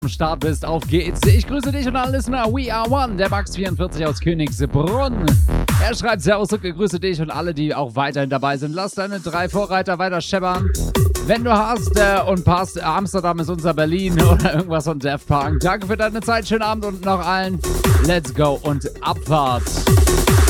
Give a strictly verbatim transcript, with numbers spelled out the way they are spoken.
am Start bist. Auf geht's. Ich grüße dich und alle Listener. We are one. Der Max vierundvierzig aus Königsbrunn. Er schreibt Servus und grüße dich und alle, die auch weiterhin dabei sind. Lass deine drei Vorreiter weiter scheppern. Wenn du hast äh, und passt, Amsterdam ist unser Berlin oder irgendwas von Daft Punk. Danke für deine Zeit. Schönen Abend und noch allen. Let's go und Abfahrt.